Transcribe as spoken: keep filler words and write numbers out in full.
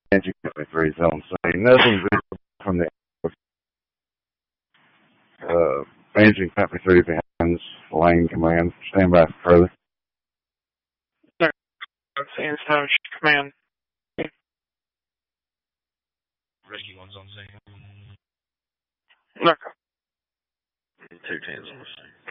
Engine Company three zone saying nothing visible from the uh, Engine Company three behind lane command. Stand by for further. Inside command. Reggie one's on Zoom. Okay. Two tens on the same.